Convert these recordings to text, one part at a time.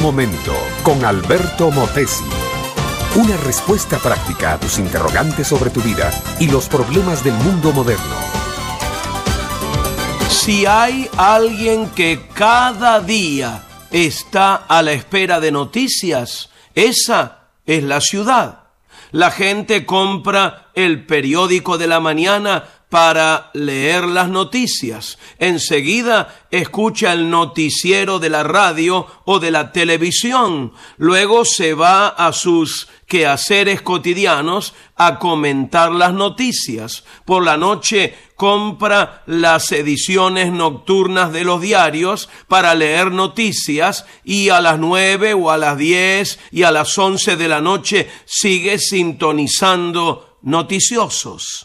momento con Alberto Motesi. Una respuesta práctica a tus interrogantes sobre tu vida y los problemas del mundo moderno. Si hay alguien que cada día está a la espera de noticias, esa es la ciudad. La gente compra el periódico de la mañana para leer las noticias. Enseguida escucha el noticiero de la radio o de la televisión. Luego se va a sus quehaceres cotidianos a comentar las noticias. Por la noche compra las ediciones nocturnas de los diarios para leer noticias y a las 9 o a las 10 y a las 11 de la noche sigue sintonizando noticiosos.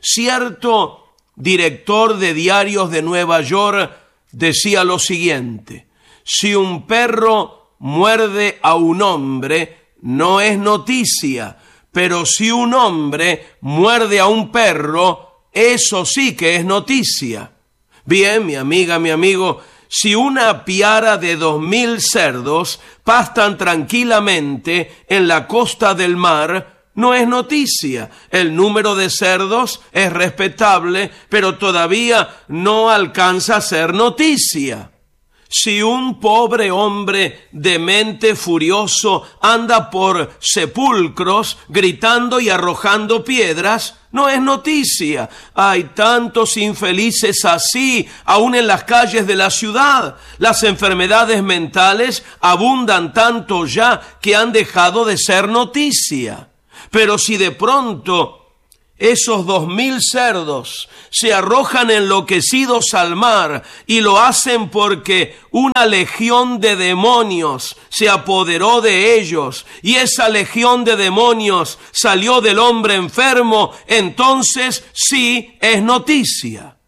Cierto director de diarios de Nueva York decía lo siguiente: si un perro muerde a un hombre, no es noticia, pero si un hombre muerde a un perro, eso sí que es noticia. Bien, mi amiga, mi amigo, si una piara de 2,000 cerdos pastan tranquilamente en la costa del mar, no es noticia. El número de cerdos es respetable, pero todavía no alcanza a ser noticia. Si un pobre hombre de mente furioso anda por sepulcros gritando y arrojando piedras, no es noticia. Hay tantos infelices así, aún en las calles de la ciudad. Las enfermedades mentales abundan tanto ya que han dejado de ser noticia. Pero si de pronto esos 2,000 cerdos se arrojan enloquecidos al mar y lo hacen porque una legión de demonios se apoderó de ellos y esa legión de demonios salió del hombre enfermo, entonces sí es noticia.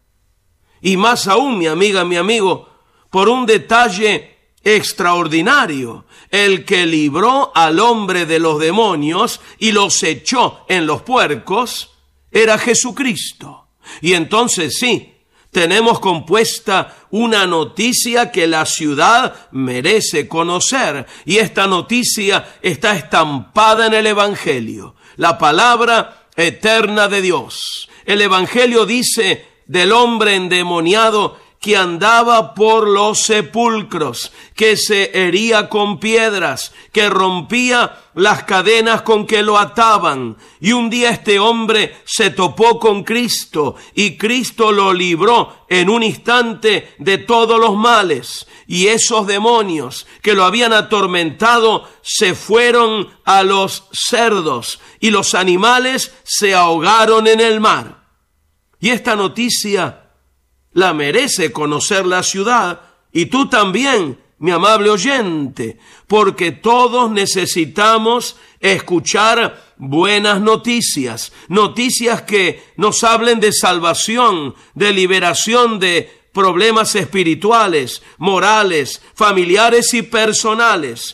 Y más aún, mi amiga, mi amigo, por un detalle extraordinario: el que libró al hombre de los demonios y los echó en los puercos era Jesucristo. Y entonces sí, tenemos compuesta una noticia que la ciudad merece conocer, y esta noticia está estampada en el Evangelio, la palabra eterna de Dios. El Evangelio dice del hombre endemoniado que andaba por los sepulcros, que se hería con piedras, que rompía las cadenas con que lo ataban. Y un día este hombre se topó con Cristo y Cristo lo libró en un instante de todos los males. Y esos demonios que lo habían atormentado se fueron a los cerdos y los animales se ahogaron en el mar. Y esta noticia la merece conocer la ciudad, y tú también, mi amable oyente, porque todos necesitamos escuchar buenas noticias, noticias que nos hablen de salvación, de liberación de problemas espirituales, morales, familiares y personales.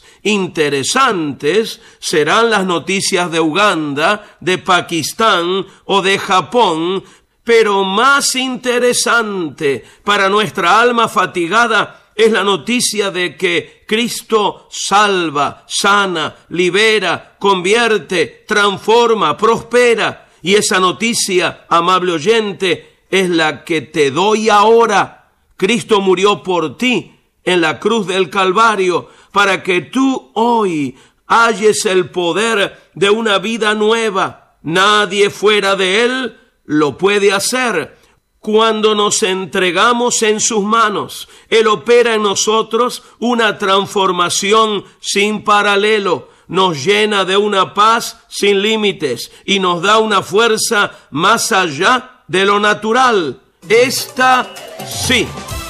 Interesantes serán las noticias de Uganda, de Pakistán o de Japón, pero más interesante para nuestra alma fatigada es la noticia de que Cristo salva, sana, libera, convierte, transforma, prospera. Y esa noticia, amable oyente, es la que te doy ahora. Cristo murió por ti en la cruz del Calvario para que tú hoy halles el poder de una vida nueva. Nadie fuera de Él lo puede hacer. Cuando nos entregamos en sus manos, Él opera en nosotros una transformación sin paralelo, nos llena de una paz sin límites y nos da una fuerza más allá de lo natural. Esta sí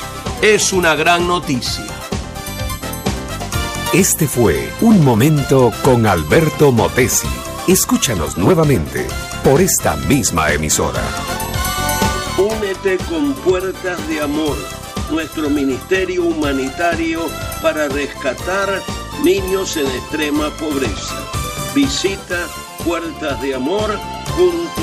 es una gran noticia. Este fue Un Momento con Alberto Motesi. Escúchanos nuevamente por esta misma emisora. Únete con Puertas de Amor, nuestro ministerio humanitario para rescatar niños en extrema pobreza. Visita puertasdeamor.org.